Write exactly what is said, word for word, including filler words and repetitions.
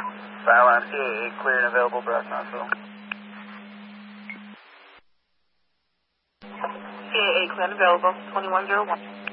Skyline C A eight, clear and available, Brass Knoxville. C A eight, clear and available, twenty-one oh one.